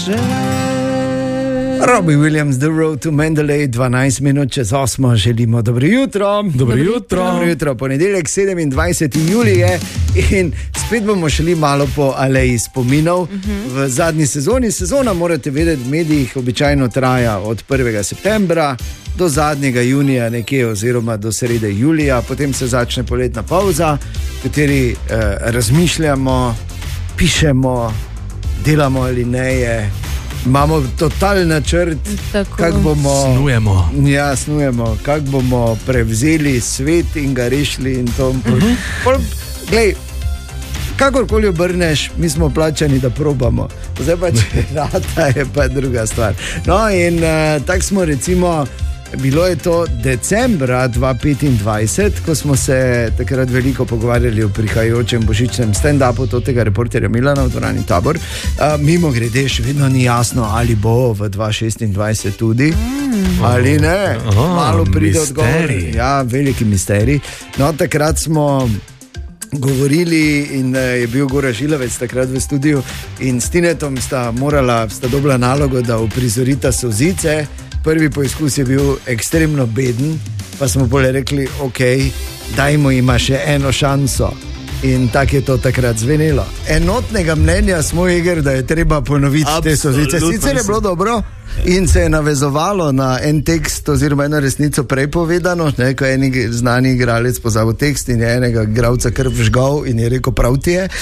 Robbie Williams, The Road to Mandalay, 12 minut čez 8, želimo dobro jutro. Dobro jutro. Ponedeljek 27. julije in spet bomo šli malo po aleji spominov. V zadnji sezoni. Sezona, morate vedeti, v medijih običajno traja od 1. septembra do zadnjega junija nekje oziroma do srede julija, potem se začne poletna pauza, v kateri razmišljamo, pišemo, delamo alineje. Imamo totalni načrt, kako bomo snujemo, kako bomo prevzeli svet in ga rešili in to. Glej, kakorkoli obrneš, mi smo plačani, da probamo. Zdaj pa če rata, je pa druga stvar. No in tako smo recimo, bilo je to decembra 2025, ko smo se takrat veliko pogovarjali o prihajajočem božičnem stand-upu tega reporterja Milana v dvorani Tabor. Mimo grede še vedno ni jasno, ali bo v 2026 tudi, ali ne. Malo pride odgovor. Ja, veliki misterij. No, takrat smo govorili in je bil Goran Žilavec takrat v studiu in s Tinetom sta dobila nalogo, da uprizorita solzice. Prvi poizkus je bil ekstremno beden, pa smo bolje rekli, ok, dajmo jima še eno šanso. In tako je to takrat zvenelo. Enotnega mnenja smo, Igor, da je treba ponoviti te solzice. Sicer je bilo dobro in se je navezovalo na en tekst oziroma eno resnico prej povedano, ne, ko je en znani igralec pozabil tekst in je enega igralca kar vžgal in je rekel, prav ti je.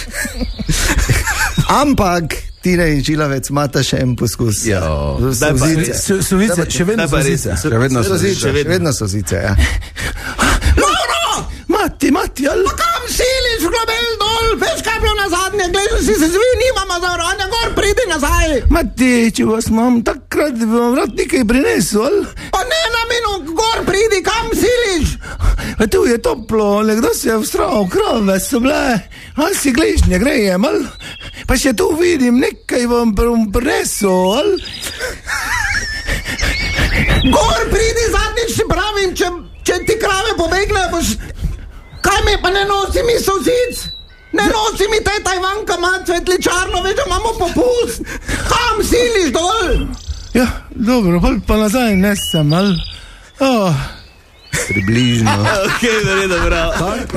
Ampak Tina in Žilavec imata še en poskus. Solzice. Še vedno solzice, ja. Mati, ali? Pa kam siliš, globel dol, veš kaj bilo na zadnje, gledaj, si se zvil, nimamo zavranja, gor, pridi nazaj. Mati, če vas imam takrat, vam rad nekaj prinesel, ali? Pa ne na minu, gor, pridi, kam siliš? Pa tu je toplo, le kdo se je vstral, krove so bile, ali si gležnje grejem, ali? Pa še tu vidim, nekaj vam prinesel, ali? Gor, pridi, zadnjič pravim, če ti krave pobegne, boš... Kaj me pa ne nosi mi solzic? Ne nosi mi te Tajvanka, ima cvetličarno, veš, da imamo popust. Kam siliš dol? Ja, dobro, pa nazaj nesem, ali? Približno. Verjetno prav.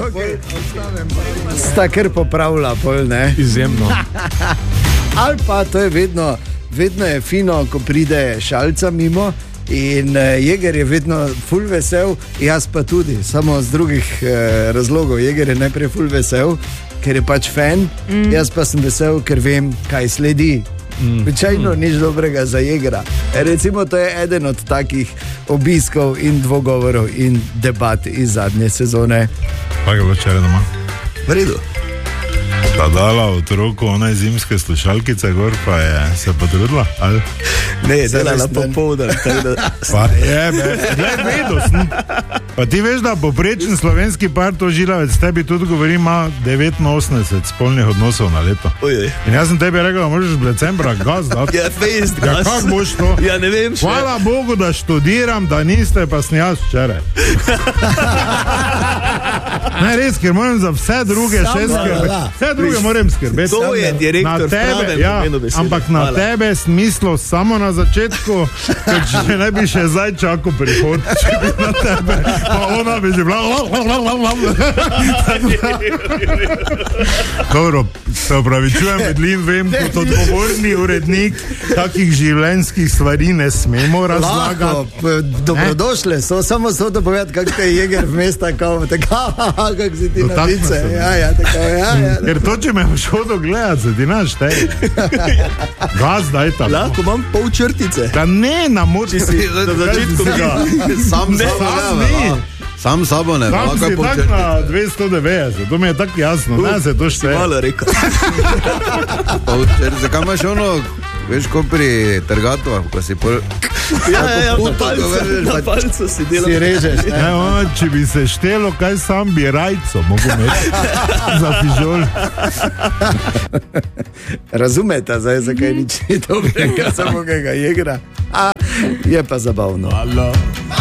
Sta kar popravila, pol, ne? Izjemno. Ali pa to je vedno je fino, ko pride šalca mimo. In Jeger je vedno ful vesel, jaz pa tudi, samo z drugih razlogov. Jeger je najprej ful vesel, ker je pač fan, jaz pa sem vesel, ker vem, kaj sledi. Običajno nič dobrega za Jegera. Recimo, to je eden od takih obiskov in dvogovorov in debat iz zadnje sezone. Pa je bilo včeraj doma? V redu. Ta dala otroku onaj zimske slušalkice gor, pa je se potrudila, ali? Ne, je delala popoldan. Pa je, vedel sem. Pa ti veš, da poprečen slovenski par, to Žilavec, tebi tudi govori, ima 89 spolnih odnosov na leto. Ojej. In jaz sem tebi rekel, da možeš v decembra gas dati. Ja, fejst gas. Ja, kak boš to? Ja, ne vem še. Hvala Bogu, da študiram, da niste, pa sem jaz včeraj. Ne, res, ker moram za vse druge še skrbeti. Vse druge moram skrbeti. To je direktor v pravem pomenu besede. Ampak na tebe smislo samo na začetku, ker če ne bi še zdaj čakal prihod, če bi na tebe, pa ona bi že bila. Dobro, se opravičujem, Medlin, vem, kot odgovorni urednik takih življenjskih stvari ne smemo razlagati. Dobrodošle so, samo so to povedati, kak te je Jeger vmes tako, kak si ti na lice. Ker to, če me boš hodil gledati, se ti naš tej. Gaz, daj tam. Lahko imam pol črtice. Da ne, na moči si. Na začetku ga. Sam sabo ne. Tam si tak na 290, to mi je tako jasno. Ne, se to šteje. Malo rekel. Zakaj imaš ono, veš, ko pri trgatovah, ko si pol... Ja, na palcu si delal. Si režeš, ne? Če bi se štelo, kaj sam bi rajco mogo imeti za fižol. Razumete zdaj, zakaj nič ni dobrega, samo kakega Jegera. Je pa zabavno.